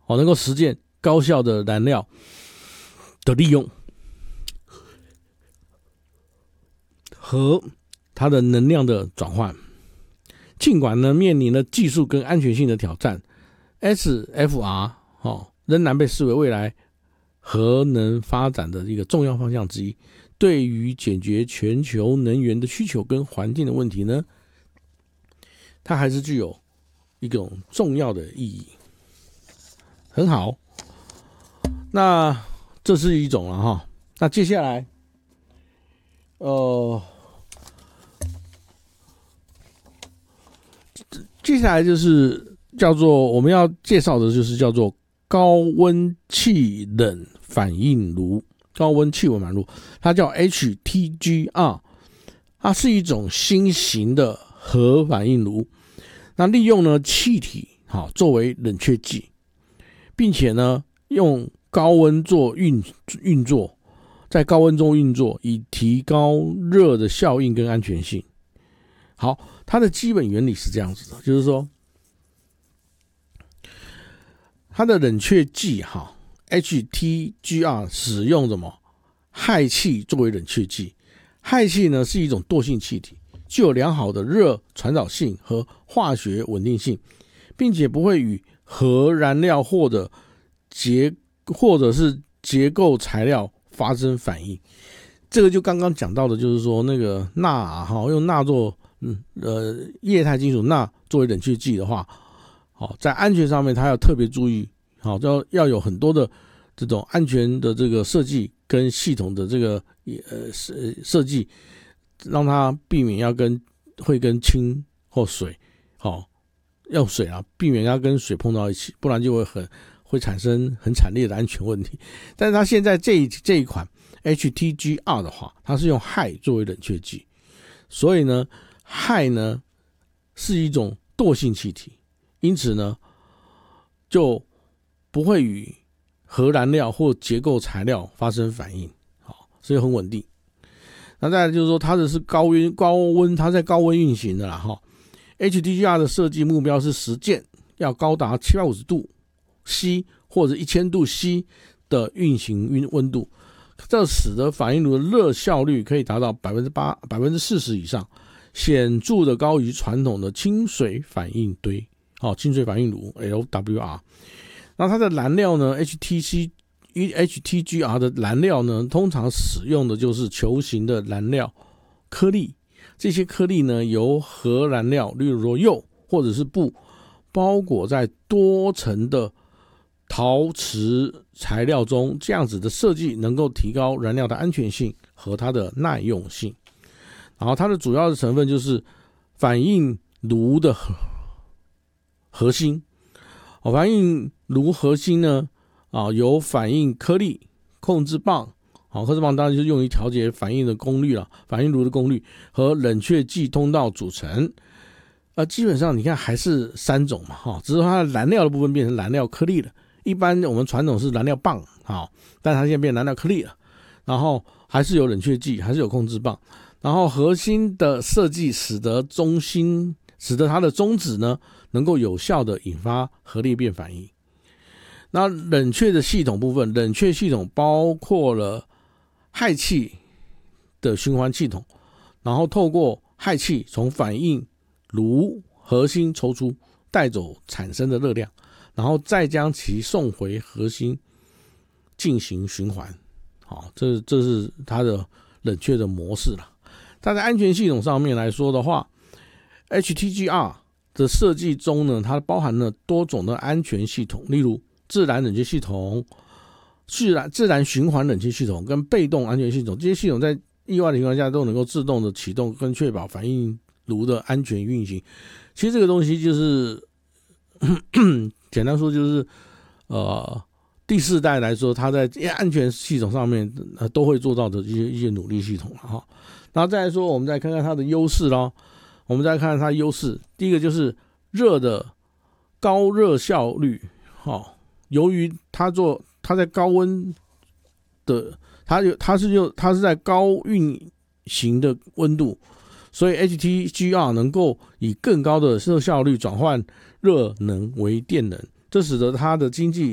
能够实现高效的燃料的利用和它的能量的转换。尽管呢面临了技术跟安全性的挑战， SFR 仍然被视为未来核能发展的一个重要方向之一。对于解决全球能源的需求跟环境的问题呢，它还是具有一种重要的意义。很好，那这是一种了哈。那接下来就是叫做我们要介绍的就是叫做高温气冷反应炉，高温气冷反应炉，它叫 HTGR， 它是一种新型的核反应炉。那利用呢气体作为冷却剂，并且呢用高温做运作，在高温中运作，以提高热的效应跟安全性。好，它的基本原理是这样子的，就是说它的冷却剂HTGR 使用什么氦气作为冷却剂。氦气呢是一种惰性气体，具有良好的热传导性和化学稳定性，并且不会与核燃料或者是结构材料发生反应。这个就刚刚讲到的，就是说那个钠用钠做液态金属钠作为冷却剂的话，在安全上面它要特别注意，要有很多的这种安全的这个设计跟系统的这个设计，让它避免会跟氢或水用水避免要跟水碰到一起，不然就会产生很惨烈的安全问题。但是它现在这一款 HTGR 的话，它是用氦作为冷却剂，所以呢氦呢是一种惰性气体，因此呢就不会与核燃料或结构材料发生反应，所以很稳定。那再来就是说它的是高温，它在高温运行的啦HTGR 的设计目标是实践要高达750度 C 或者1000度 C 的运行温度，这使得反应炉的热效率可以达到 40% 以上，显著的高于传统的清水反应堆清水反应炉 LWR。 那它的燃料呢 HTGR 的燃料呢，通常使用的就是球形的燃料颗粒，这些颗粒呢由核燃料例如说铀或者是钚包裹在多层的陶瓷材料中，这样子的设计能够提高燃料的安全性和它的耐用性。然后它的主要的成分就是反应炉的核心，反应炉核心呢由反应颗粒、控制棒，控制棒当然就是用于调节反应的功率了，反应炉的功率和冷却剂通道组成。基本上你看还是3种嘛只是它的燃料的部分变成燃料颗粒了。一般我们传统是燃料棒但它现在变燃料颗粒了，然后还是有冷却剂，还是有控制棒，然后核心的设计使得它的中子呢能够有效的引发核裂变反应。那冷却的系统部分，冷却系统包括了氦气的循环系统，然后透过氦气从反应炉核心抽出，带走产生的热量，然后再将其送回核心进行循环。这是它的冷却的模式了。它在安全系统上面来说的话， HTGR 的设计中呢，它包含了多种的安全系统，例如自然冷却系统、自然循环冷却系统跟被动安全系统。这些系统在意外的情况下都能够自动的启动跟确保反应炉的安全运行。其实这个东西就是简单说就是第4代来说，它在安全系统上面都会做到的一些努力系统了然后再来说，我们再看看它的优势咯。我们再看看它的优势，第一个就是高热效率由于它在高温的，它是在高运行的温度，所以 HTGR 能够以更高的热效率转换热能为电能，这使得它的经济